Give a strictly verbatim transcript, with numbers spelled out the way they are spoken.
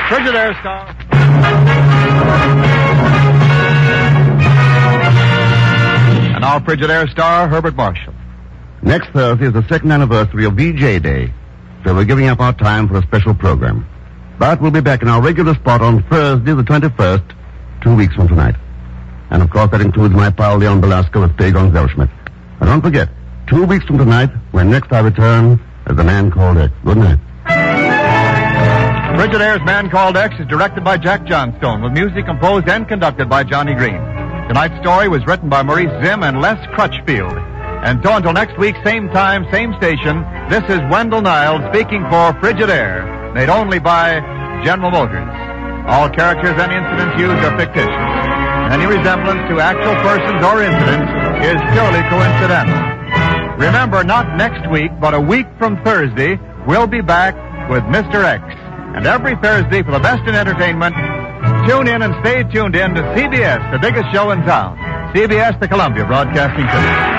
Frigidaire star. And now Frigidaire star Herbert Marshall. Next Thursday is the second anniversary of V J Day, so we're giving up our time for a special program. But we'll be back in our regular spot on Thursday the twenty-first, two weeks from tonight. And of course that includes my pal Leon Belasco with Faye Gonzalez-Schmidt. And don't forget, two weeks from tonight, when next I return as The Man Called X. Good night. Frigidaire's Man Called X is directed by Jack Johnstone, with music composed and conducted by Johnny Green. Tonight's story was written by Maurice Zimm and Les Crutchfield. And so until next week, same time, same station, this is Wendell Niles speaking for Frigidaire, made only by General Motors. All characters and incidents used are fictitious. Any resemblance to actual persons or incidents is purely coincidental. Remember, not next week, but a week from Thursday, we'll be back with Mister X. And every Thursday, for the best in entertainment, tune in and stay tuned in to C B S, the biggest show in town. C B S, the Columbia Broadcasting System.